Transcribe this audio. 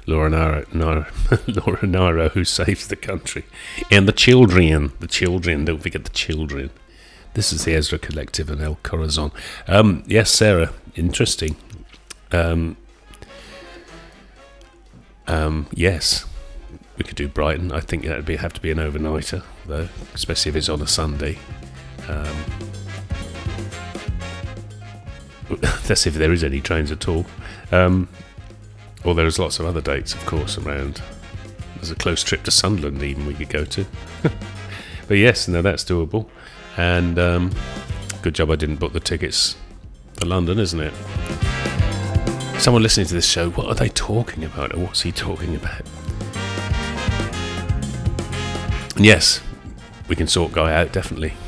Laura Naro, who saves the country. And the children, don't forget the children. This is the Ezra Collective and El Corazon. Yes, Sarah, interesting. Yes, we could do Brighton. I think that would have to be an overnighter, though, especially if it's on a Sunday. That's if there is any trains at all. Or there's lots of other dates, of course, around. There's a close trip to Sunderland even we could go to. But yes, no, that's doable. And good job I didn't book the tickets for London, isn't it? Someone listening to this show, what are they talking about? Or what's he talking about? And yes, we can sort Guy out, definitely.